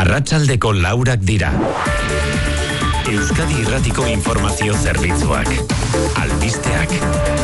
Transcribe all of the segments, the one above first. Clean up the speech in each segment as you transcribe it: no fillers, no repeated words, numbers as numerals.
Arratsaldeko 4 dira. Euskadi Irratiko informazio zerbitzuak. Albisteak.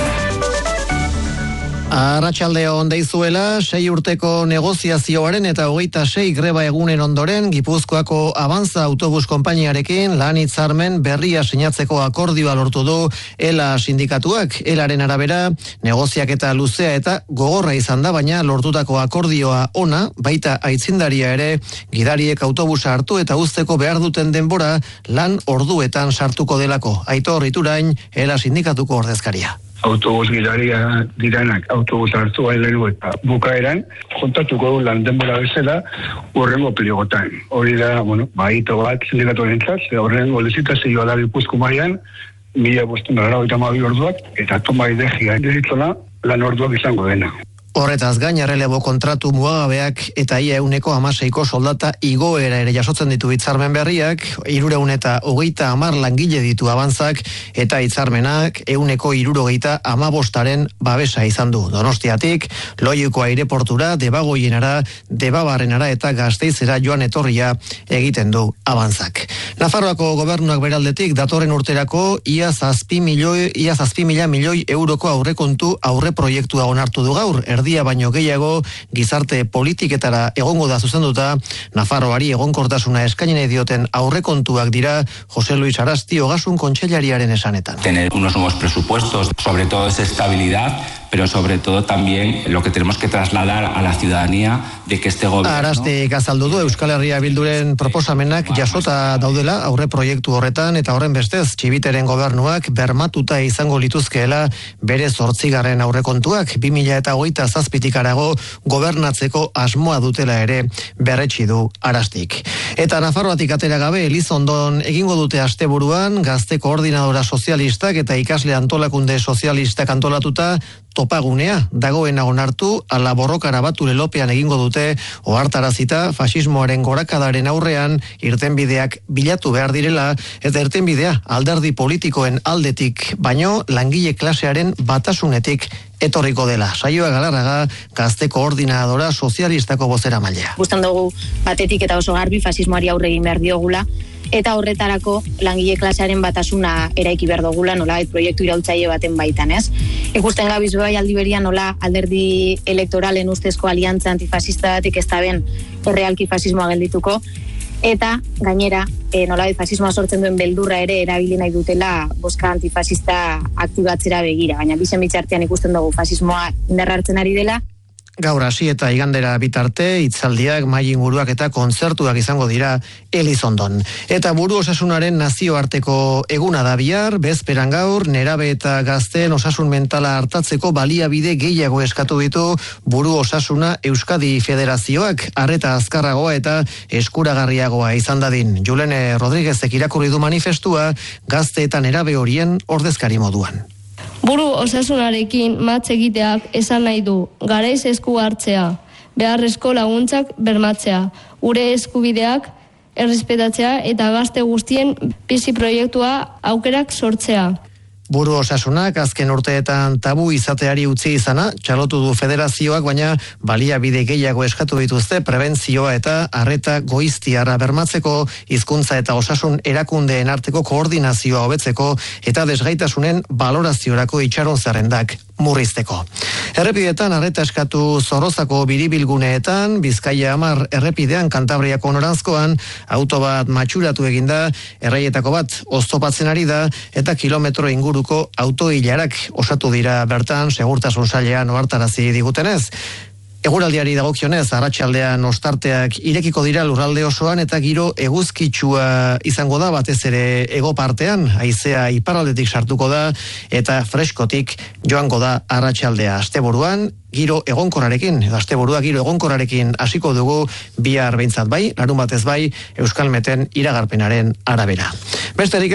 Arratsalde on deizuela, 6 urteko negoziazioaren eta 26 greba egunen ondoren, Gipuzkoako Avanza autobus konpainiarekin lan hitzarmen berria sinatzeko akordioa lortu du ELA sindikatuak. ELAren arabera, negoziaketa luzea eta gogorra izan da, baina lortutako akordioa ona, baita aitzindaria ere, gidariek autobusa hartu eta uzteko behar duten denbora lan orduetan sartuko delako. Aitor Iturain, ELA sindikatuko ordezkaria. Autobus gidaria diranak autobus hartu gaileru eta bukaeran kontatuko du lan denbora bezala horrengo pligotan. Hori da, baito bat sindikatuarentzat, horrengo lizitazioa da Gipuzko mailan 1592 orduak eta toma idegia deritzona lan orduak izango dena. Horretaz gain, errelebo kontratu mugagabeak eta ia 16ko soldata igoera ere jasotzen ditu hitzarmen berriak, 330 langile ditu Avanzak eta hitzarmenak 175aren babesa izan du. Donostiatik, Loiuko aireportura, Debagoienara, Debabarrenara eta Gasteizera joan etorria egiten du Avanzak. Nafarroako gobernuak beraldetik datorren urterako ia 7.000 milioi euroko aurrekontu aurreproiektua onartu du gaur. Erdia baino gehiago gizarte politiketara egongo da zuzenduta, Nafarroari egonkortasuna eskaini nahi dioten aurrekontuak dira José Luis Arasti Ogasun kontseilariaren esanetan. Tener unos nuevos presupuestos, sobre todo es estabilidad, pero sobre todo también lo que tenemos que trasladar a la ciudadanía de que este gobierno... Arastik azaldu du Euskal Herria Bilduren proposamenak jasota daudela aurre proiektu horretan eta horren bestez Txibiteren gobernuak bermatuta izango lituzkeela bere 8. aurrekontuak 2027 arago gobernatzeko asmoa dutela ere berretsi du Arastik. Eta Nafarroatik atera gabe Elizondon egingo dute asteburuan gazte koordinadora sozialistak eta ikasle antolakunde sozialistak antolatuta topagunea dagoena onartu ala borrokara batu lelopean egingo dute ohartarazita faxismoaren gorakadaren aurrean irtenbideak bilatu behar direla eta irtenbidea alderdi politikoen aldetik baino langile klasearen batasunetik etorriko dela. Saioa Galarraga, gazte koordinadora sozialistako bozeramailea. Gustan dugu batetik eta oso garbi faxismoari aurre egin behar diogula eta horretarako langile klasearen batasuna eraiki behar dugula nolabait proiektu iraultzaile baten baitan, ez? Ikusten gabiz bai aldi berean nola alderdi elektoralen ustezko aliantza antifasista batek ez da ben errealki fasismoa geldituko eta gainera nolabait fasismoa sortzen duen beldurra ere erabili nahi dutela bozka antifasista aktibatzera begira, baina bizen bitartean ikusten dugu fasismoa indarrartzen ari dela. Gaur hasi eta igandera bitarte, hitzaldiak, mahai inguruak eta kontzertuak izango dira Elizondon. Eta buru osasunaren nazioarteko eguna da bihar, bezperan gaur, nerabe eta gazteen osasun mentala hartatzeko baliabide gehiago eskatu ditu buru osasuna Euskadi Federazioak, arreta azkarragoa eta eskuragarriagoa izan dadin. Julene Rodríguezek irakurri du manifestua, gazte eta nerabe horien ordezkari moduan. Buru osasunarekin matz egiteak esan nahi du, garaiz esku hartzea, beharrezko laguntzak bermatzea, gure eskubideak errespetatzea eta gazte guztien bizi proiektua aukerak sortzea. Buru osasunak azken urteetan tabu izateari utzi izana, txalotu du federazioak, baina baliabide gehiago eskatu dituzte prebentzioa eta arreta goiztiarra bermatzeko, hizkuntza eta osasun erakundeen arteko koordinazioa hobetzeko eta desgaitasunen baloraziorako itxaron zerrendak murrizteko. Errepidetan arreta eskatu Zorrozako biribilguneetan, Bizkaia 10 errepidean Kantabriako noranzkoan, auto bat matxuratu eginda, erraietako bat oztopatzen ari da eta kilometro inguruko autoilarak osatu dira bertan, segurtasun sailean ohartarazi digutenez. Eguraldiari dagokionez, arratsaldean ostarteak irekiko dira lurralde osoan eta giro eguzkitsua izango da batez ere hego partean, haizea iparraldetik sartuko da eta freskotik joango da arratsaldea. Asteburuan giro egonkorrarekin, asteburua giro egonkorrarekin hasiko dugu bihar behintzat bai, larunbatez bai, Euskalmeten iragarpenaren arabera. Besterik